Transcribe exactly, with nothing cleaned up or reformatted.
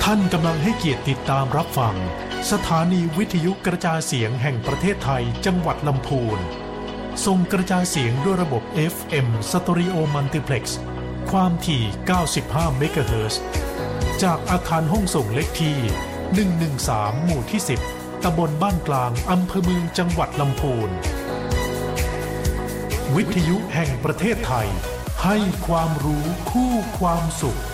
ท่านกำลังให้เกียรติติดตามรับฟังสถานีวิทยุกระจายเสียงแห่งประเทศไทยจังหวัดลำพูนส่งกระจายเสียงด้วยระบบ เอฟ เอ็ม Stereo Multiplex ความถี่เก้าสิบห้าเมกะเฮิรตซ์ จากอาคารห้องส่งเล็กที่หนึ่งหนึ่งสามหมู่ที่สิบตำบลบ้านกลางอำเภอเมืองจังหวัดลำพูนวิทยุแห่งประเทศไทยให้ความรู้คู่ความสุข